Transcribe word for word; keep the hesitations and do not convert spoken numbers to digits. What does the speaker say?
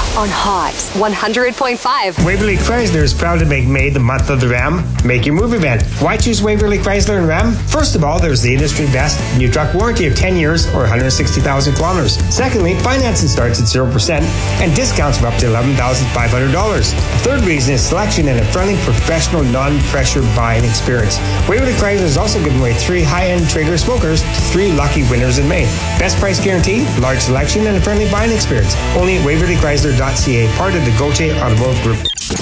on Hot one hundred point five. Waverly Chrysler is proud to make May the month of the Ram. Make your move event. Why choose Waverly Chrysler and Ram? First of all, there's the industry best new truck warranty of ten years or one hundred sixty thousand kilometers. Secondly, financing starts at zero percent and discounts of up to eleven thousand five hundred dollars. The third reason is selection and a friendly, professional, non-pressure buying experience. Waverly Chrysler is also giving away three high-end Traeger smokers to three lucky winners in May. Best price guarantee, large selection, and a friendly buying experience. Only at waverly chrysler dot c a, part of the Gauthier Automotive Group.